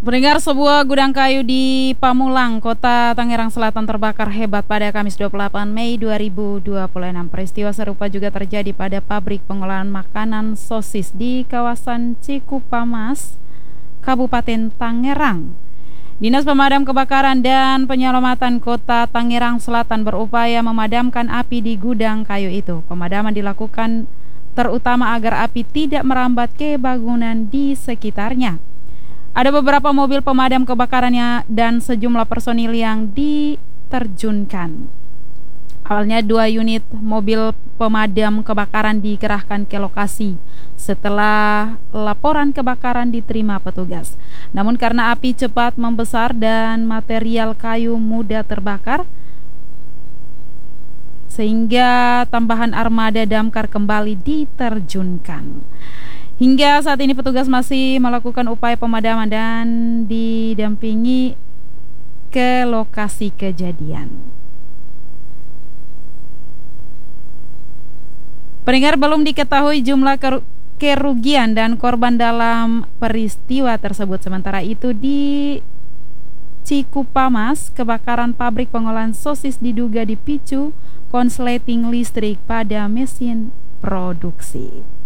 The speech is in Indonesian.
Pendengar, sebuah gudang kayu di Pamulang, Kota Tangerang Selatan terbakar hebat pada Kamis 28 Mei 2026. Peristiwa serupa juga terjadi pada pabrik pengolahan makanan sosis di kawasan Cikupamas, Kabupaten Tangerang. Dinas Pemadam Kebakaran dan Penyelamatan Kota Tangerang Selatan berupaya memadamkan api di gudang kayu itu. Pemadaman dilakukan terutama agar api tidak merambat ke bangunan di sekitarnya. Ada beberapa mobil pemadam kebakarannya dan sejumlah personil yang diterjunkan. Awalnya 2 unit mobil pemadam kebakaran dikerahkan ke lokasi setelah laporan kebakaran diterima petugas. Namun karena api cepat membesar dan material kayu mudah terbakar, sehingga tambahan armada damkar kembali diterjunkan. Hingga saat ini petugas masih melakukan upaya pemadaman dan didampingi ke lokasi kejadian. Pendengar, belum diketahui jumlah kerugian dan korban dalam peristiwa tersebut. Sementara itu di Cikupamas, kebakaran pabrik pengolahan sosis diduga dipicu konsleting listrik pada mesin produksi.